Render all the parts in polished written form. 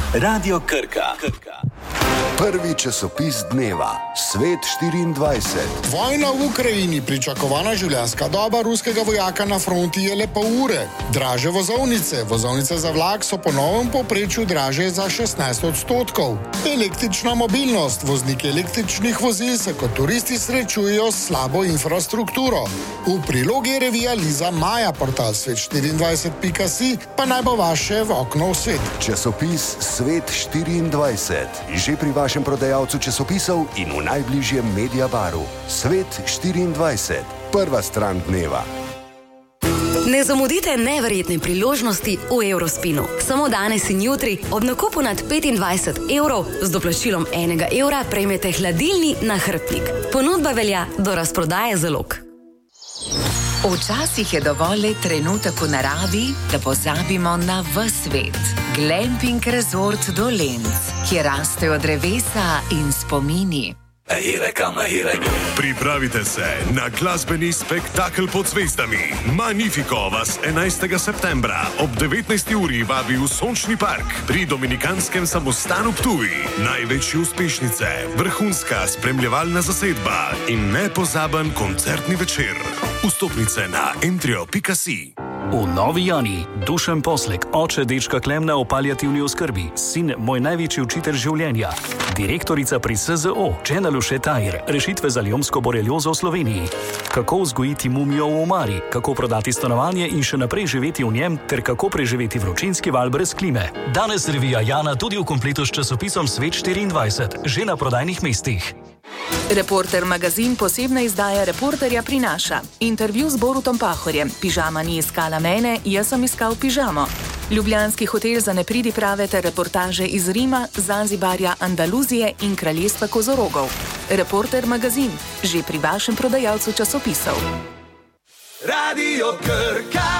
Radio Krka. Prvi časopis dneva, Svet 24. Vojna v Ukrajini, pričakovana življenjska doba ruskega vojaka na fronti je le pol ure. Draže vozovnice. Vozovnice za vlak so po novem povprečju draže za 16%. Električna mobilnost. Vozniki električnih vozil se kot turisti srečujejo s slabo infrastrukturo. V prilogi je revija Liza Maja, portal svet24.si, pa naj bo vaše v okno v svet. Časopis Svet 24. Že pri vašem prodajalcu časopisov in v najbližjem Mediabaru. Svet 24. Prva stran dneva. Ne zamudite neverjetne priložnosti v Eurospinu. Samo danes in jutri ob nakupu nad 25 evrov z doplačilom 1 evra prejmete hladilni nahrbtnik. Ponudba velja do razprodaje zalog. Včasih je dovolj le trenutek v naravi, da pozabimo na ves svet. Glamping Resort Dolenc, kjer rastejo drevesa in spomini. Pripravite se na glasbeni spektakel pod zvezdami. Magnifico vas 11. septembra ob 19. uri vabi v Sončni park pri Dominikanskem samostanu Ptuj. Največje uspešnice, vrhunska spremljevalna zasedba in nepozaben koncertni večer. Vstopnice na entrio.si. V Novi Jani, Dušan Poslek, oče dečka Klemna o paliativni oskrbi, sin moj največji učitelj življenja, direktorica pri SZO, Džena Lušetajr, rešitve za lijomsko boreliozo v Sloveniji, kako vzgojiti mumijo v omari, kako prodati stanovanje in še naprej živeti v njem, ter kako preživeti vročinski val brez klime. Danes revija Jana tudi v kompletu s časopisom Svet 24, že na prodajnih mestih. Reporter magazin posebna izdaja Reporterja prinaša. Intervju z Borutom Pahorjem. Pižama ni iskala mene, jaz sem iskal pižamo. Ljubljanski hotel za nepridiprave ter reportaže iz Rima, Zanzibarja, Andaluzije in kraljestva kozorogov. Reporter magazin, že pri vašem prodajalcu časopisov. Radio Krka.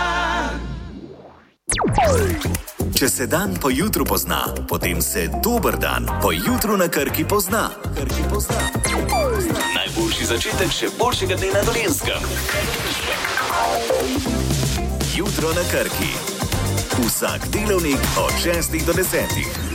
Če se dan po jutru pozna, potem se dober dan po jutru na Krki pozna. Najboljši začetek še boljšega dne na Dolenjskem. Jutro na Krki. Vsak delovnik od 6 do 10.